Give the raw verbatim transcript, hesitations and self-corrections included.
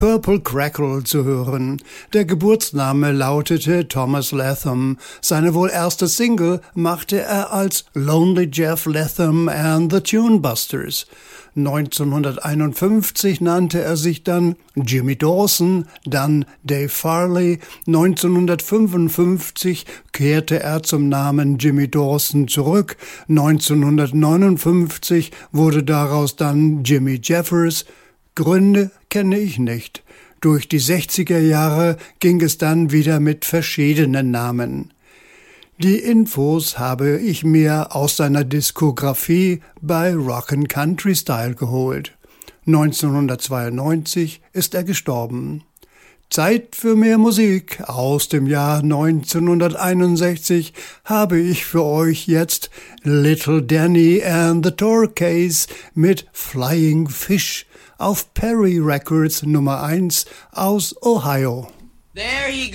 Purple Crackle zu hören. Der Geburtsname lautete Thomas Latham. Seine wohl erste Single machte er als Lonely Jeff Latham and the Tunebusters. neunzehnhunderteinundfünfzig nannte er sich dann Jimmy Dawson, dann Dave Farley. neunzehnhundertfünfundfünfzig kehrte er zum Namen Jimmy Dawson zurück. neunzehnhundertneunundfünfzig wurde daraus dann Jimmy Jeffers. Gründe kenne ich nicht. Durch die sechziger Jahre ging es dann wieder mit verschiedenen Namen. Die Infos habe ich mir aus seiner Diskografie bei Rockin' Country Style geholt. neunzehnhundertzweiundneunzig ist er gestorben. Zeit für mehr Musik. Aus dem Jahr neunzehnhunderteinundsechzig habe ich für euch jetzt Little Danny and the Torquays mit Flying Fish auf Perry Records Nummer eins aus Ohio. There he